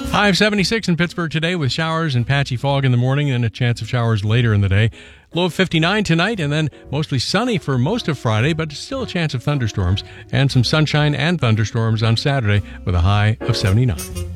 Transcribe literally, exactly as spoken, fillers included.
High of seventy-six in Pittsburgh today with showers and patchy fog in the morning and a chance of showers later in the day. Low of fifty-nine tonight and then mostly sunny for most of Friday, but still a chance of thunderstorms and some sunshine and thunderstorms on Saturday with a high of seventy-nine.